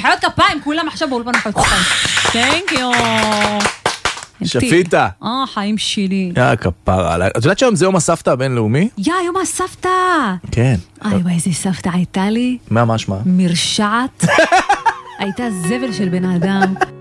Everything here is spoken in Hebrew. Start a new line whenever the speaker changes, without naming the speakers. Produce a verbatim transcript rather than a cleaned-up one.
מחיאות כפיים, כולם עכשיו באולפן מחיאות כפיים. Thank you.
שפיטה.
אה, חיים שלי.
יא כפרה עליי. את יודעת שהיום זה יום הסבתא הבינלאומי?
יא, יום הסבתא.
כן.
איי, וואי, איזה סבתא הייתה לי.
מה משמע?
מרשעת. הייתה זבל של בן אדם.